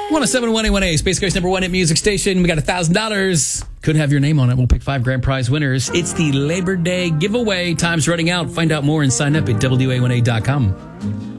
107.1A, Space Coast number one hit music station. We got $1,000. Could have your name on it. We'll pick 5 grand prize winners. It's the Labor Day giveaway. Time's running out. Find out more and sign up at WA1A.com.